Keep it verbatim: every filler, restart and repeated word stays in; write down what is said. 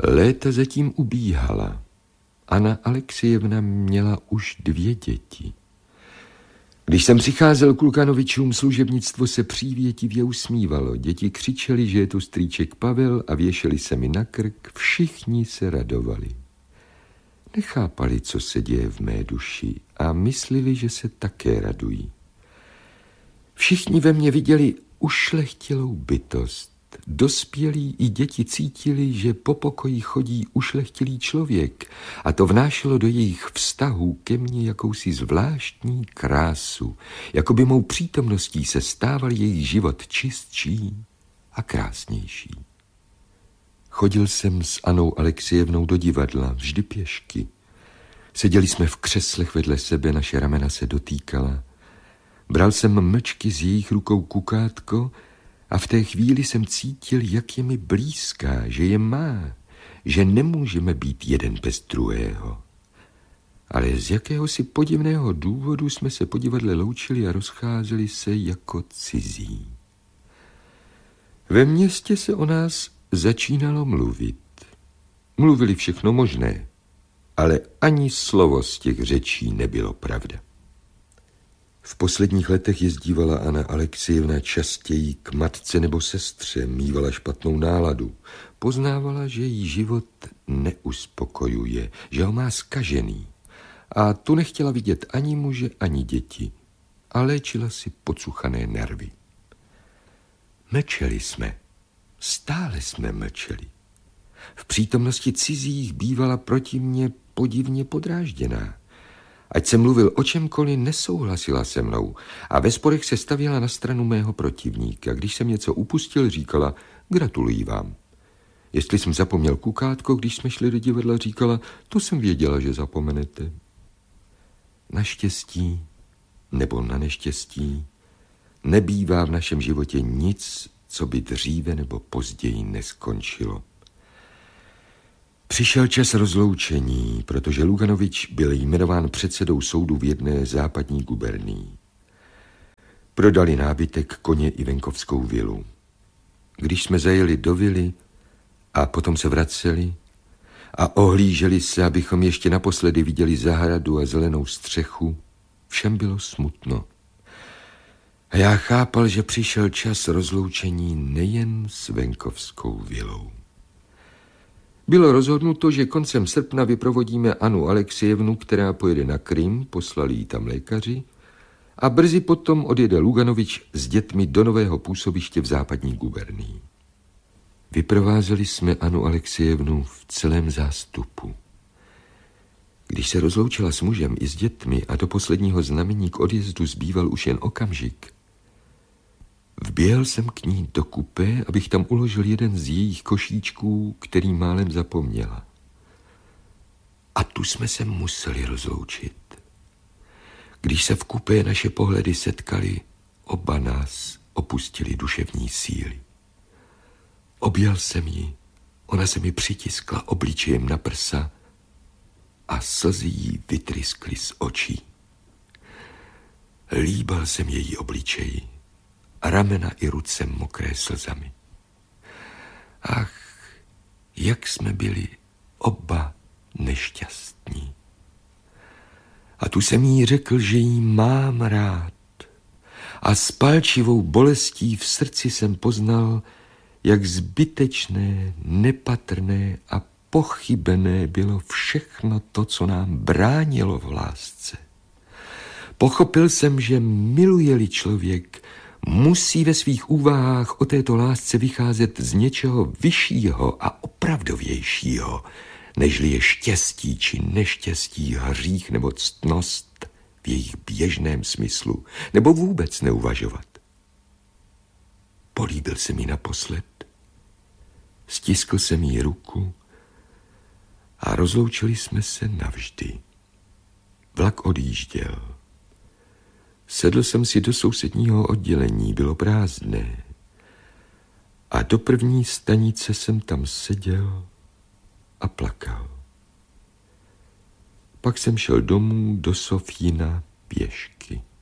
Léta zatím ubíhala. Anna Aleksejevna měla už dvě děti. Když jsem přicházel k Lukanovičům, služebnictvo se přívětivě usmívalo. Děti křičeli, že je to strýček Pavel a věšeli se mi na krk. Všichni se radovali. Nechápali, co se děje v mé duši a myslili, že se také radují. Všichni ve mně viděli ušlechtilou bytost. Dospělí i děti cítili, že po pokoji chodí ušlechtilý člověk a to vnášelo do jejich vztahů ke mně jakousi zvláštní krásu, jako by mou přítomností se stával jejich život čistší a krásnější. Chodil jsem s Annou Aleksejevnou do divadla, vždy pěšky. Seděli jsme v křeslech vedle sebe, naše ramena se dotýkala. Bral jsem mlčky z jejich rukou kukátko a v té chvíli jsem cítil, jak je mi blízká, že je má, že nemůžeme být jeden bez druhého. Ale z jakéhosi podivného důvodu jsme se po divadle loučili a rozcházeli se jako cizí. Ve městě se o nás začínalo mluvit. Mluvili všechno možné, ale ani slovo z těch řečí nebylo pravda. V posledních letech jezdívala Anna Aleksejevna častěji k matce nebo sestře, mívala špatnou náladu. Poznávala, že jí život neuspokojuje, že ho má zkažený. A tu nechtěla vidět ani muže, ani děti. A léčila si pocuchané nervy. Mlčeli jsme. Stále jsme mlčeli. V přítomnosti cizích bývala proti mně podivně podrážděná. Ať jsem mluvil o čemkoliv, nesouhlasila se mnou a ve sporech se stavěla na stranu mého protivníka. Když jsem něco upustil, říkala, gratuluji vám. Jestli jsem zapomněl kukátko, když jsme šli do divadla, říkala, to jsem věděla, že zapomenete. Naštěstí, nebo na neštěstí, nebývá v našem životě nic, co by dříve nebo později neskončilo. Přišel čas rozloučení, protože Lukanovič byl jmenován předsedou soudu v jedné západní gubernii. Prodali nábytek, koně i venkovskou vilu. Když jsme zajeli do vily a potom se vraceli a ohlíželi se, abychom ještě naposledy viděli zahradu a zelenou střechu, všem bylo smutno. A já chápal, že přišel čas rozloučení nejen s venkovskou vilou. Bylo rozhodnuto, že koncem srpna vyprovodíme Annu Aleksejevnu, která pojede na Krym, poslali jí tam lékaři, a brzy potom odjede Lukanovič s dětmi do nového působiště v západní gubernii. Vyprovázeli jsme Annu Aleksejevnu v celém zástupu. Když se rozloučila s mužem i s dětmi a do posledního znamení k odjezdu zbýval už jen okamžik, vběhl jsem k ní do kupé, abych tam uložil jeden z jejich košíčků, který málem zapomněla. A tu jsme se museli rozloučit. Když se v kupé naše pohledy setkaly, oba nás opustili duševní síly. Objal jsem ji, ona se mi přitiskla obličejem na prsa a slzy jí vytryskly z očí. Líbal jsem její obličeji, a ramena i ruce mokré slzami. Ach, jak jsme byli oba nešťastní. A tu jsem jí řekl, že jí mám rád. A s palčivou bolestí v srdci jsem poznal, jak zbytečné, nepatrné a pochybené bylo všechno to, co nám bránilo v lásce. Pochopil jsem, že miluje-li člověk, musí ve svých úvahách o této lásce vycházet z něčeho vyššího a opravdovějšího, nežli je štěstí či neštěstí, hřích nebo ctnost v jejich běžném smyslu, nebo vůbec neuvažovat. Políbil se mi naposled, stiskl jsem jí ruku a rozloučili jsme se navždy. Vlak odjížděl. Sedl jsem si do sousedního oddělení, bylo prázdné. A do první stanice jsem tam seděl a plakal. Pak jsem šel domů do Sofína pěšky.